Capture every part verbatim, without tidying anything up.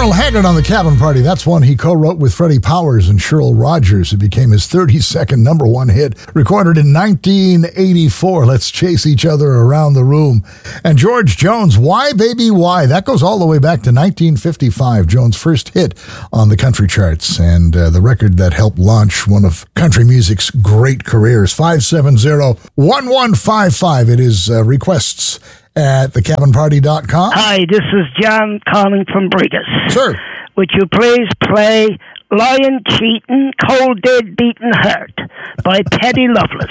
Merle Haggard on the Cabin Party. That's one he co-wrote with Freddie Powers and Cheryl Rogers. It became his thirty-second number one hit, recorded in nineteen eighty-four. Let's Chase Each Other Around the Room. And George Jones, Why Baby Why? That goes all the way back to nineteen fifty-five, Jones' first hit on the country charts, and uh, the record that helped launch one of country music's great careers. five seven zero, one one five five. It is uh, requests at the cabin party dot com. Hi, this is John calling from Brigus. Sir. Would you please play Lion Cheatin', Cold Dead Beatin' Heart by Patty Loveless?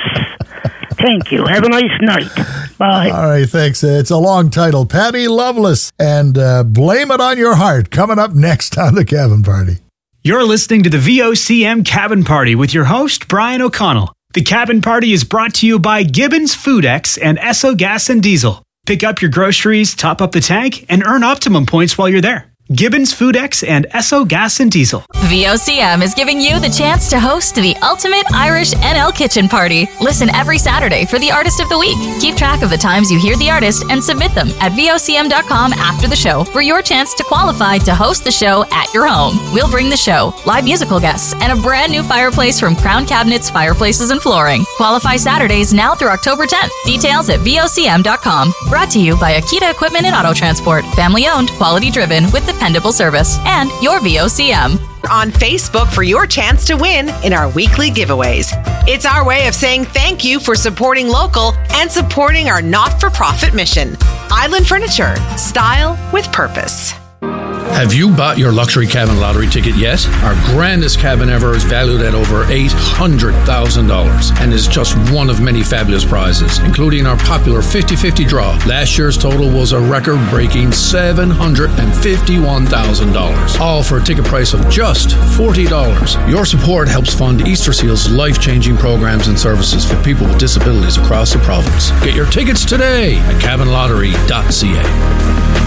Thank you. Have a nice night. Bye. All right, thanks. It's a long title. Patty Loveless and uh, Blame It on Your Heart coming up next on the Cabin Party. You're listening to the V O C M Cabin Party with your host, Brian O'Connell. The Cabin Party is brought to you by Gibbons FoodX and Esso Gas and Diesel. Pick up your groceries, top up the tank, and earn optimum points while you're there. Gibbons FoodX and Esso Gas and Diesel. V O C M is giving you the chance to host the ultimate Irish N L kitchen party. Listen every Saturday for the Artist of the Week. Keep track of the times you hear the artist and submit them at V O C M dot com after the show for your chance to qualify to host the show at your home. We'll bring the show, live musical guests, and a brand new fireplace from Crown Cabinets, Fireplaces, and Flooring. Qualify Saturdays now through October tenth. Details at V O C M dot com. Brought to you by Akita Equipment and Auto Transport. Family owned, quality driven, with dependable service. And your V O C M. On Facebook for your chance to win in our weekly giveaways. It's our way of saying thank you for supporting local and supporting our not-for-profit mission. Island Furniture. Style with purpose. Have you bought your luxury cabin lottery ticket yet? Our grandest cabin ever is valued at over eight hundred thousand dollars and is just one of many fabulous prizes, including our popular fifty-fifty draw. Last year's total was a record-breaking seven hundred fifty-one thousand dollars, all for a ticket price of just forty dollars. Your support helps fund Easter Seal's life-changing programs and services for people with disabilities across the province. Get your tickets today at cabin lottery dot c a.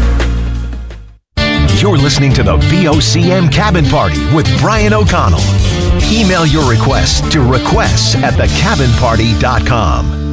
You're listening to the V O C M Cabin Party with Brian O'Connell. Email your requests to requests at the cabin party dot com.